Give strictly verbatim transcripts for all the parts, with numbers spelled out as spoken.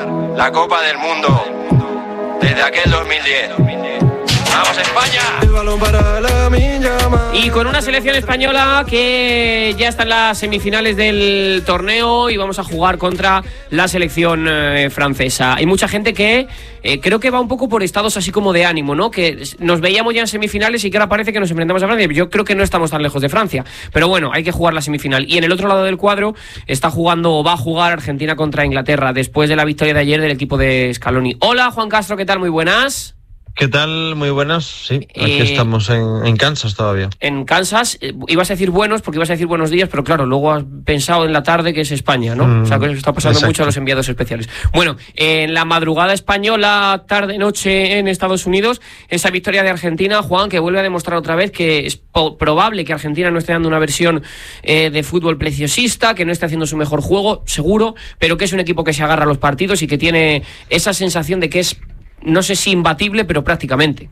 la Copa del Mundo desde aquel dos mil diez. ¡Vamos, España! Y con una selección española que ya está en las semifinales del torneo y vamos a jugar contra la selección eh, francesa. Hay mucha gente que eh, creo que va un poco por estados así como de ánimo, ¿no? Que nos veíamos ya en semifinales y que ahora parece que nos enfrentamos a Francia. Yo creo que no estamos tan lejos de Francia. Pero bueno, hay que jugar la semifinal. Y en el otro lado del cuadro está jugando o va a jugar Argentina contra Inglaterra después de la victoria de ayer del equipo de Scaloni. Hola, Juan Castro, ¿qué tal? Muy buenas. ¿Qué tal? Muy buenas. Sí, aquí eh, estamos en, en Kansas todavía. En Kansas, eh, ibas a decir buenos porque ibas a decir buenos días, pero claro, luego has pensado en la tarde que es España, ¿no? Mm, o sea, que eso está pasando exacto. mucho a los enviados especiales. Bueno, en la madrugada española, tarde-noche en Estados Unidos, esa victoria de Argentina, Juan, que vuelve a demostrar otra vez que es po- probable que Argentina no esté dando una versión eh, de fútbol preciosista, que no esté haciendo su mejor juego, seguro, pero que es un equipo que se agarra a los partidos y que tiene esa sensación de que es, no sé si imbatible, pero prácticamente.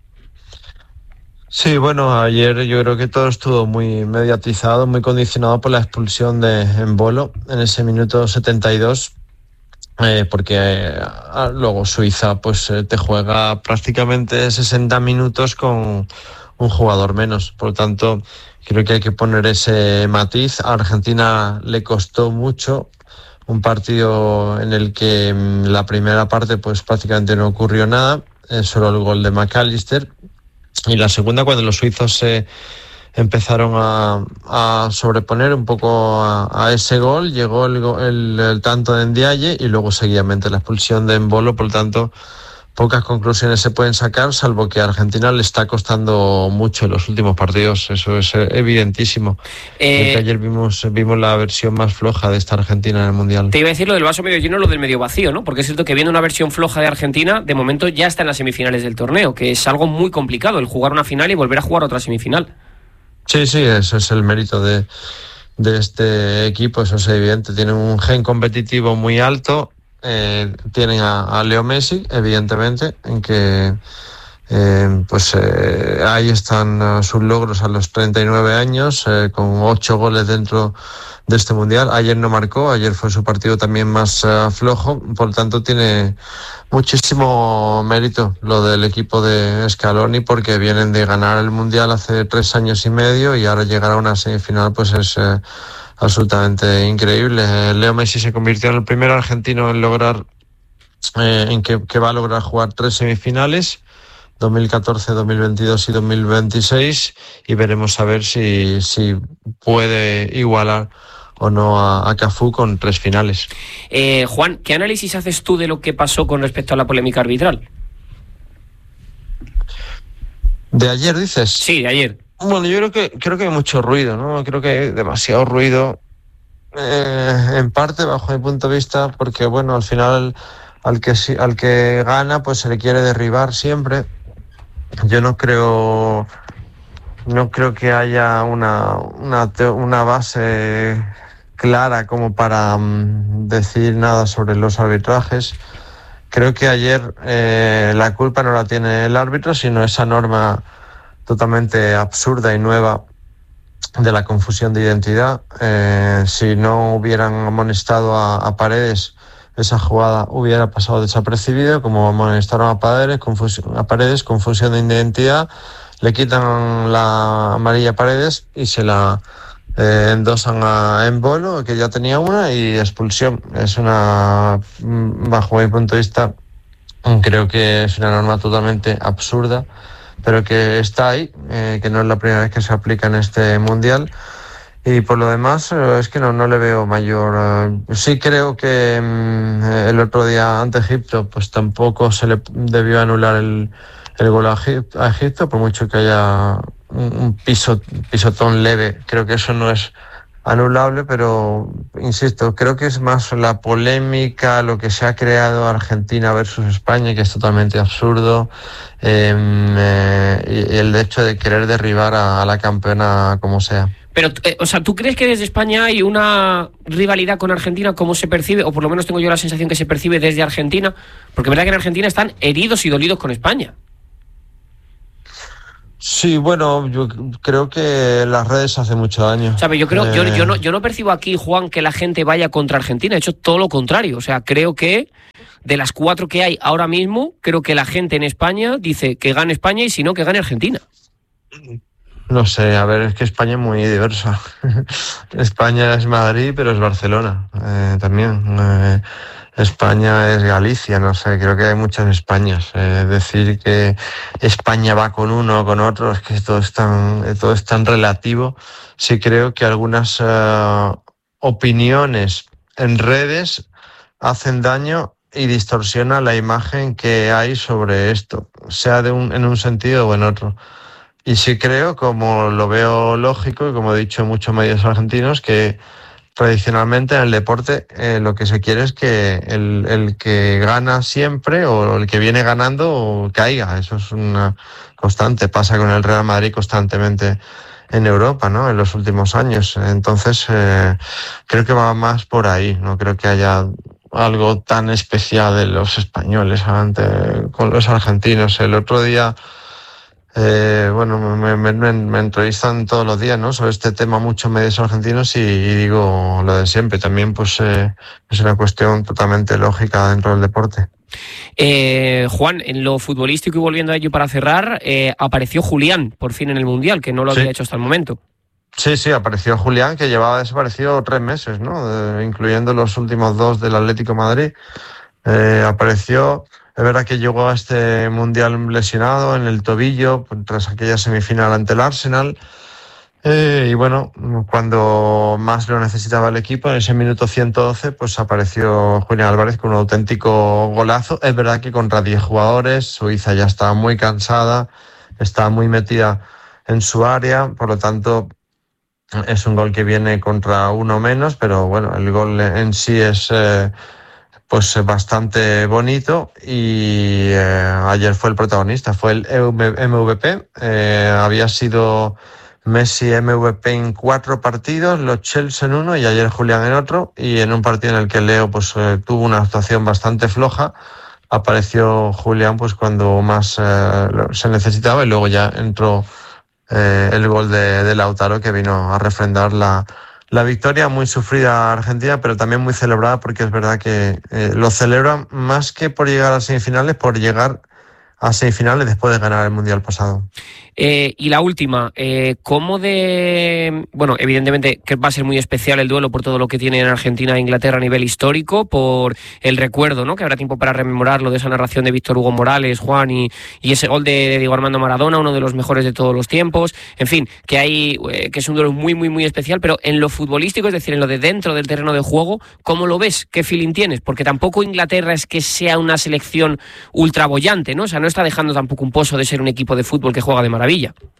Sí, bueno, ayer yo creo que todo estuvo muy mediatizado, muy condicionado por la expulsión de Embolo en ese minuto setenta y dos, eh, porque eh, luego Suiza pues eh, te juega prácticamente sesenta minutos con un jugador menos. Por lo tanto, creo que hay que poner ese matiz. A Argentina le costó mucho. Un partido en el que la primera parte pues prácticamente no ocurrió nada, eh, solo el gol de McAllister, y la segunda cuando los suizos se eh, empezaron a, a sobreponer un poco a, a ese gol, llegó el, el, el tanto de Ndiaye y luego seguidamente la expulsión de Embolo. Por lo tanto, pocas conclusiones se pueden sacar, salvo que a Argentina le está costando mucho en los últimos partidos. Eso es evidentísimo. Eh, ayer vimos, vimos la versión más floja de esta Argentina en el Mundial. Te iba a decir lo del vaso medio lleno, lo del medio vacío, ¿no? Porque es cierto que viendo una versión floja de Argentina, de momento ya está en las semifinales del torneo, que es algo muy complicado, el jugar una final y volver a jugar otra semifinal. Sí, sí, eso es el mérito de, de este equipo, eso es evidente. Tienen un gen competitivo muy alto. Eh, tienen a, a Leo Messi, evidentemente, en que eh, pues eh, ahí están uh, sus logros a los treinta y nueve años, eh, con ocho goles dentro de este Mundial. Ayer no marcó, ayer fue su partido también más uh, flojo, por lo tanto tiene muchísimo mérito lo del equipo de Scaloni, porque vienen de ganar el Mundial hace tres años y medio y ahora llegar a una semifinal pues es... Eh, absolutamente increíble. Leo Messi se convirtió en el primer argentino en lograr eh, en que, que va a lograr jugar tres semifinales, dos mil catorce, dos mil veintidós y dos mil veintiséis, y veremos a ver si, si puede igualar o no a, a Cafú con tres finales. Eh, Juan, ¿qué análisis haces tú de lo que pasó con respecto a la polémica arbitral? ¿De ayer dices? Sí, de ayer. Bueno, yo creo que creo que hay mucho ruido, ¿no? Creo que hay demasiado ruido, eh, en parte, bajo mi punto de vista, porque, bueno, al final al que al que gana, pues se le quiere derribar siempre. Yo no creo no creo que haya una una, una base clara como para um, decir nada sobre los arbitrajes. Creo que ayer eh, la culpa no la tiene el árbitro, sino esa norma totalmente absurda y nueva de la confusión de identidad. Eh, si no hubieran amonestado a, a Paredes, esa jugada hubiera pasado desapercibido. Como amonestaron a Paredes, confusión, a Paredes, confusión de identidad, le quitan la amarilla a Paredes y se la eh, endosan a Embolo, que ya tenía una, y expulsión. Es una, bajo mi punto de vista, creo que es una norma totalmente absurda, pero que está ahí, eh, que no es la primera vez que se aplica en este Mundial. Y por lo demás, eh, es que no, no le veo mayor... Eh, sí creo que eh, el otro día ante Egipto, pues tampoco se le debió anular el, el gol a Egipto, a Egipto, por mucho que haya un, un piso, pisotón leve. Creo que eso no es anulable, pero insisto, creo que es más la polémica, lo que se ha creado Argentina versus España, que es totalmente absurdo, eh, eh, y el hecho de querer derribar a, a la campeona como sea. Pero, eh, o sea, ¿tú crees que desde España hay una rivalidad con Argentina, como se percibe, o por lo menos tengo yo la sensación que se percibe desde Argentina? Porque es verdad que en Argentina están heridos y dolidos con España. Sí, bueno, yo creo que las redes hacen mucho daño. ¿Sabe? Yo creo, eh... yo, yo no, yo no percibo aquí, Juan, que la gente vaya contra Argentina. De hecho, todo lo contrario. O sea, creo que de las cuatro que hay ahora mismo, creo que la gente en España dice que gane España y si no, que gane Argentina. No sé, a ver, es que España es muy diversa. España es Madrid, pero es Barcelona eh, también. Eh, España es Galicia, no sé, creo que hay muchas Españas. Eh, decir que España va con uno o con otro, es que todo es tan, todo es tan relativo. Sí creo que algunas uh, opiniones en redes hacen daño y distorsionan la imagen que hay sobre esto, sea de un, en un sentido o en otro. Y sí creo, como lo veo lógico y como he dicho en muchos medios argentinos, que tradicionalmente en el deporte eh, lo que se quiere es que el, el que gana siempre o el que viene ganando caiga. Eso es una constante. Pasa con el Real Madrid constantemente en Europa, ¿no? En los últimos años. Entonces, eh, creo que va más por ahí. No creo que haya algo tan especial de los españoles ante, con los argentinos. El otro día... Eh, bueno, me, me, me, me entrevistan todos los días, ¿no? Sobre este tema muchos medios argentinos y, y digo lo de siempre. También, pues, eh, es una cuestión totalmente lógica dentro del deporte. Eh, Juan, en lo futbolístico y volviendo a ello para cerrar, eh, apareció Julián por fin en el Mundial, que no lo había sí. hecho hasta el momento. Sí, sí, apareció Julián, que llevaba desaparecido tres meses, ¿no? Eh, incluyendo los últimos dos del Atlético de Madrid. Eh, apareció... Es verdad que llegó a este Mundial lesionado en el tobillo tras aquella semifinal ante el Arsenal. Eh, y bueno, cuando más lo necesitaba el equipo, en ese minuto ciento doce, pues apareció Julián Álvarez con un auténtico golazo. Es verdad que contra diez jugadores, Suiza ya estaba muy cansada, estaba muy metida en su área, por lo tanto es un gol que viene contra uno menos, pero bueno, el gol en sí es... Eh, pues bastante bonito y eh, ayer fue el protagonista, fue el M V P, eh, había sido Messi M V P en cuatro partidos, los Chelsea en uno y ayer Julián en otro, y en un partido en el que Leo pues eh, tuvo una actuación bastante floja, apareció Julián pues cuando más eh, se necesitaba y luego ya entró eh, el gol de, de Lautaro, que vino a refrendar la La victoria, muy sufrida Argentina, pero también muy celebrada, porque es verdad que eh, lo celebran más que por llegar a semifinales, por llegar a semifinales después de ganar el Mundial pasado. Eh, y la última, eh, ¿cómo de...? Bueno, evidentemente que va a ser muy especial el duelo por todo lo que tiene en Argentina e Inglaterra a nivel histórico, por el recuerdo, ¿no? Que habrá tiempo para rememorarlo, de esa narración de Víctor Hugo Morales, Juan, y, y ese gol de, de Diego Armando Maradona, uno de los mejores de todos los tiempos. En fin, que hay eh, que es un duelo muy, muy, muy especial, pero en lo futbolístico, es decir, en lo de dentro del terreno de juego, ¿cómo lo ves? ¿Qué feeling tienes? Porque tampoco Inglaterra es que sea una selección ultra bollante, ¿no? O sea, no está dejando tampoco un pozo de ser un equipo de fútbol que juega de maravilla.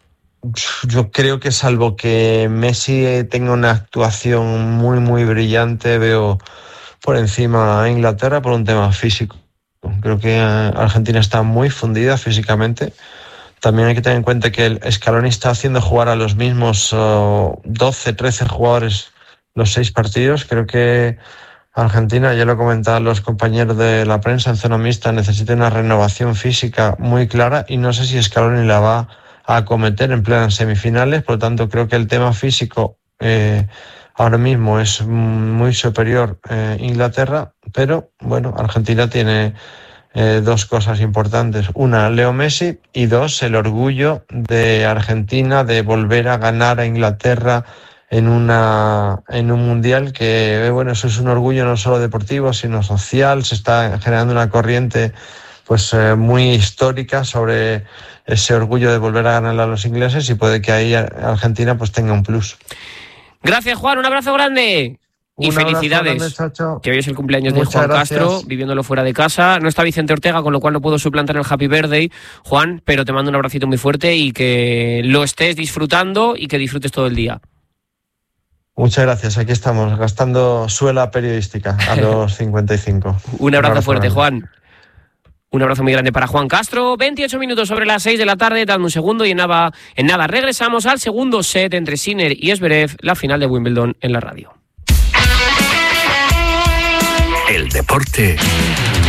Yo creo que salvo que Messi tenga una actuación muy muy brillante, veo por encima a Inglaterra por un tema físico. Creo que Argentina está muy fundida físicamente. También hay que tener en cuenta que el Scaloni está haciendo jugar a los mismos uh, doce, trece jugadores los seis partidos. Creo que Argentina, ya lo comentaban los compañeros de la prensa en zona mixta, necesita una renovación física muy clara y no sé si Scaloni la va a acometer en plenas semifinales. Por lo tanto, creo que el tema físico eh, ahora mismo es muy superior a eh, Inglaterra, pero bueno, Argentina tiene eh, dos cosas importantes: una, Leo Messi, y dos, el orgullo de Argentina de volver a ganar a Inglaterra en una en un mundial que, bueno, eso es un orgullo no solo deportivo, sino social. Se está generando una corriente pues eh, muy histórica sobre ese orgullo de volver a ganar a los ingleses, y puede que ahí Argentina pues tenga un plus. Gracias, Juan, un abrazo grande. Y un felicidades, grande, que hoy es el cumpleaños Muchas de Juan gracias. Castro, viviéndolo fuera de casa. No está Vicente Ortega, con lo cual no puedo suplantar el Happy Birthday, Juan, pero te mando un abracito muy fuerte y que lo estés disfrutando y que disfrutes todo el día. Muchas gracias, aquí estamos, gastando suela periodística a los cincuenta y cinco. Un abrazo, un abrazo fuerte, grande. Juan. Un abrazo muy grande para Juan Castro. veintiocho minutos sobre las seis de la tarde, dando un segundo y en nada, en nada regresamos al segundo set entre Sinner y Zverev, la final de Wimbledon en la radio. El deporte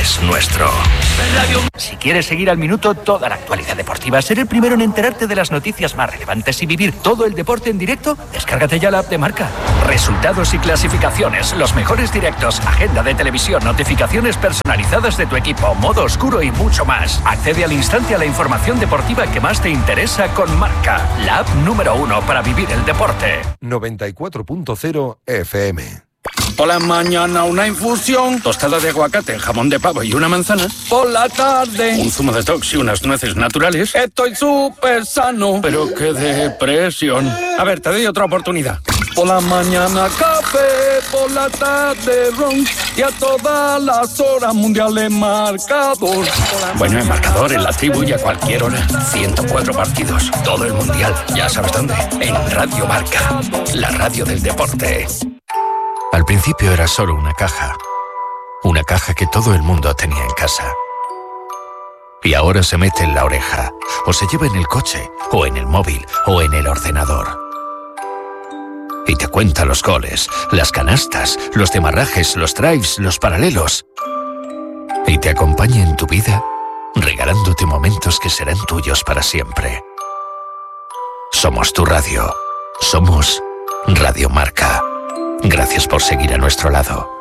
es nuestro. Si quieres seguir al minuto toda la actualidad deportiva, ser el primero en enterarte de las noticias más relevantes y vivir todo el deporte en directo, descárgate ya la app de Marca. Resultados y clasificaciones, los mejores directos, agenda de televisión, notificaciones personalizadas de tu equipo, modo oscuro y mucho más. Accede al instante a la información deportiva que más te interesa con Marca, la app número uno para vivir el deporte. noventa y cuatro punto cero F M. Por la mañana una infusión, tostada de aguacate, jamón de pavo y una manzana. Por la tarde un zumo de tox y unas nueces naturales. Estoy súper sano, pero qué depresión. A ver, te doy otra oportunidad. Por la mañana café, por la tarde ron y a todas las horas mundiales marcador. Bueno, en marcador, en la tribu y a cualquier hora. ciento cuatro partidos, todo el mundial. Ya sabes dónde. En Radio Marca, la radio del deporte. Al principio era solo una caja. Una caja que todo el mundo tenía en casa. Y ahora se mete en la oreja, o se lleva en el coche, o en el móvil, o en el ordenador. Y te cuenta los goles, las canastas, los demarrajes, los drives, los paralelos. Y te acompaña en tu vida, regalándote momentos que serán tuyos para siempre. Somos tu radio. Somos Radio Marca. Gracias por seguir a nuestro lado.